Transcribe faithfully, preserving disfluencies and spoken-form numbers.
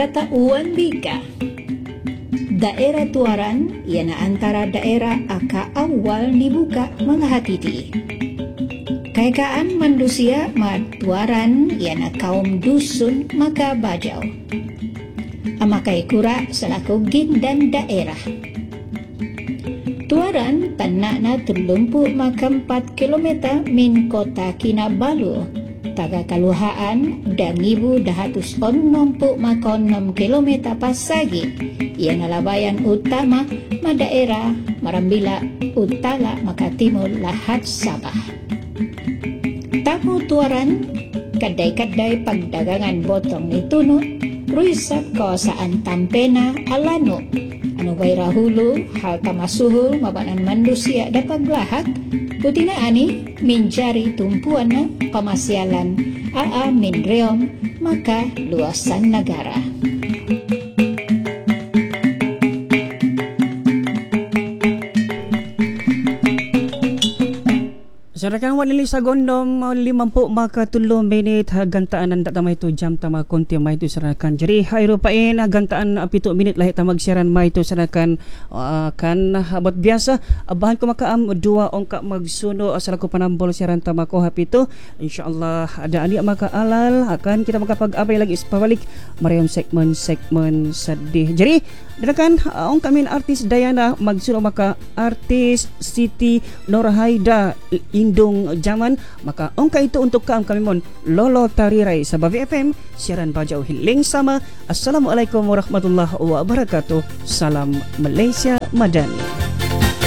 kata Uwan Bika. Daerah Tuaran ialah antara daerah aka awal dibuka menghatiti. Kekayaan manusia mat Tuaran ialah kaum dusun maka bajau. Amakai kura selaku gindan daerah. Tuaran tanakna terlumpuk maka empat kilometer min kota Kinabalu. Taga kaluhaan dan ibu dahatus onompuk maka enam kilometer pasagi. Ia nalabayan utama ma daerah Marambila Utara maka timur lahat Sabah. Tamu Tuaran kadai-kadai pagdagangan botong ituno ruisap kawasan Tampena Alano. Anu baira hulu hal tamasuhul mabanan manusia dapat belahak putina ani minjari tumpuana pamasyalan aa min reom maka luasan negara. Sarakan walili sa gondom limampu maka tulong minit gantaan ang tatama ito jam tama konti may ito sarakan. Jadi hayro pain gantaan pito minit lahit tamag siaran may ito sarakan uh, kan abot biasa abahan ko makaam dua ongka magsuno asal ko panambol siaran tama ko hapito. Insyaallah ada ani makaalal akan kita makapag-abay lagi pabalik marayong segmen-segmen sedih. Jadi dadakan uh, ong kamin artis Diana magsuno maka artis Siti Nurhaida Indung Jaman maka ongka itu untuk kaam kami mon Lolo Tarirai sa Bavi F M siaran bajau hiling sama. Assalamualaikum warahmatullahi wabarakatuh. Salam Malaysia Madani.